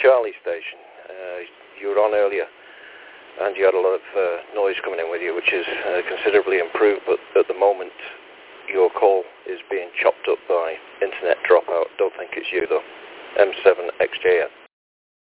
Charlie station. You were on earlier, and you had a lot of noise coming in with you, which is considerably improved, but at the moment your call is being chopped up by internet dropout. Don't think it's you though. M7XJN.